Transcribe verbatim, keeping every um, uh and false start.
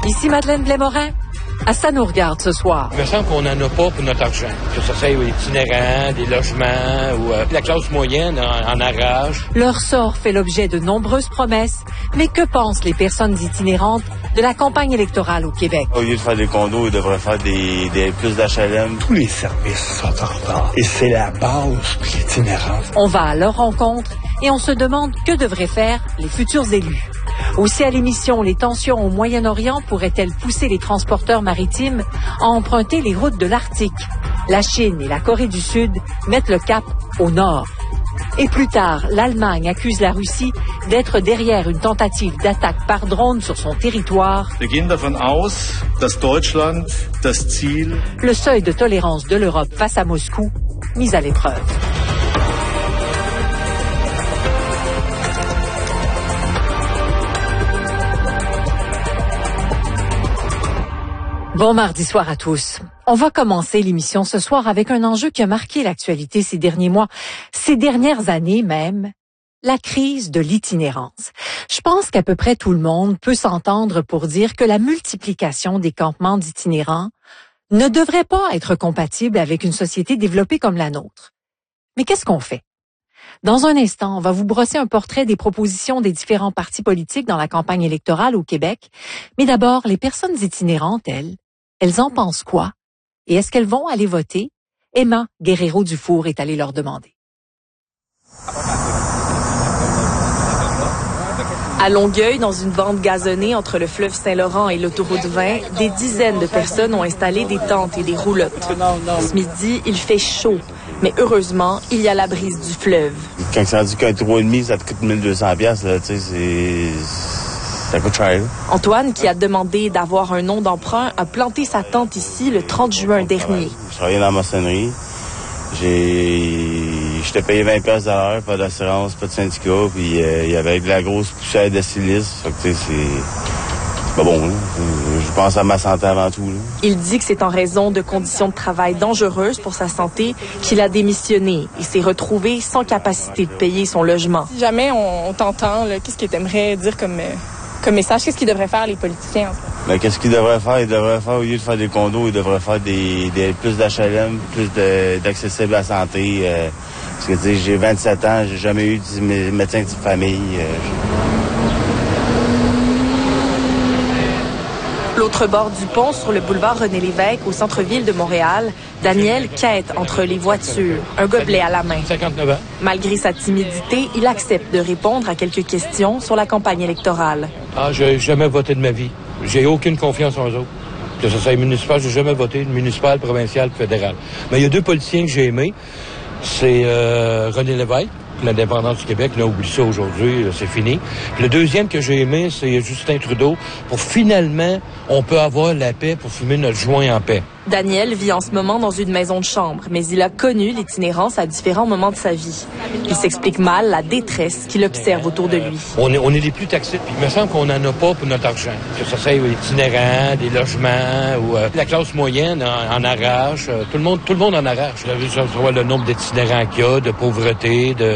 Ici Madeleine Blais-Morin. À ça nous regarde ce soir. Il me semble qu'on n'en a pas pour notre argent. Que ce soit itinérants, des logements ou euh, la classe moyenne en, en arrache. Leur sort fait l'objet de nombreuses promesses, mais que pensent les personnes itinérantes de la campagne électorale au Québec? Au lieu de faire des condos, ils devraient faire des, des plus d'H L M. Tous les services sont en retard et c'est la base pour l'itinérance. On va à leur rencontre et on se demande que devraient faire les futurs élus. Aussi à l'émission, les tensions au Moyen-Orient pourraient-elles pousser les transporteurs maritimes à emprunter les routes de l'Arctique? La Chine et la Corée du Sud mettent le cap au nord. Et plus tard, l'Allemagne accuse la Russie d'être derrière une tentative d'attaque par drone sur son territoire. Wir gehen davon aus, dass Deutschland das Ziel... Le seuil de tolérance de l'Europe face à Moscou, mis à l'épreuve. Bon mardi soir à tous. On va commencer l'émission ce soir avec un enjeu qui a marqué l'actualité ces derniers mois, ces dernières années même, la crise de l'itinérance. Je pense qu'à peu près tout le monde peut s'entendre pour dire que la multiplication des campements d'itinérants ne devrait pas être compatible avec une société développée comme la nôtre. Mais qu'est-ce qu'on fait? Dans un instant, on va vous brosser un portrait des propositions des différents partis politiques dans la campagne électorale au Québec. Mais d'abord, les personnes itinérantes, elles, elles en pensent quoi? Et est-ce qu'elles vont aller voter? Emma Guerrero-Dufour est allée leur demander. À Longueuil, dans une bande gazonnée entre le fleuve Saint-Laurent et l'autoroute vingt, des dizaines de personnes ont installé des tentes et des roulottes. Ce midi, il fait chaud, mais heureusement, il y a la brise du fleuve. Quand c'est rendu qu'un trois virgule cinq, ça te coûte mille deux cents dollars, là, tu sais, c'est... ça coûte cher. Antoine, qui a demandé d'avoir un nom d'emprunt, a planté sa tente ici le trente juin dernier. Je travaillais dans la maçonnerie. J'ai... J'étais payé vingt dollars de l'heure, pas d'assurance, pas de syndicat, puis euh, il y avait de la grosse poussière de silice. Fait que, tu sais, c'est... pas bon, là. Je pense à ma santé avant tout, là. Il dit que c'est en raison de conditions de travail dangereuses pour sa santé qu'il a démissionné et s'est retrouvé sans capacité de payer son logement. Si jamais on, on t'entend, là, qu'est-ce que tu aimerais dire comme... Euh... Comme message, qu'est-ce qu'ils devraient faire, les politiciens? Ben, qu'est-ce qu'ils devraient faire? Ils devraient faire, au lieu de faire des condos, ils devraient faire des, des plus d'H L M, plus de, d'accessible à la santé. Euh, parce que, tu sais, j'ai vingt-sept ans, j'ai jamais eu de médecin de famille. Euh, L'autre bord du pont, sur le boulevard René-Lévesque, au centre-ville de Montréal, Daniel quête entre les voitures, un gobelet à la main. cinquante-neuf ans. Malgré sa timidité, il accepte de répondre à quelques questions sur la campagne électorale. Ah, j'ai jamais voté de ma vie. J'ai aucune confiance en eux autres. Que ce soit municipal, j'ai jamais voté, municipal, provincial, fédéral. Mais il y a deux politiciens que j'ai aimés. C'est euh, René Lévesque, l'indépendance du Québec. Là, oublie ça aujourd'hui, c'est fini. Puis le deuxième que j'ai aimé, c'est Justin Trudeau. Pour finalement, on peut avoir la paix pour fumer notre joint en paix. Daniel vit en ce moment dans une maison de chambre, mais il a connu l'itinérance à différents moments de sa vie. Il s'explique mal la détresse qu'il observe autour de lui. On est, on est les plus taxés, puis il me semble qu'on n'en a pas pour notre argent. Que ce soit itinérants, des logements, ou euh, la classe moyenne en, en arrache. Euh, tout le monde, tout le monde en arrache. Là, je vois le nombre d'itinérants qu'il y a, de pauvreté, de...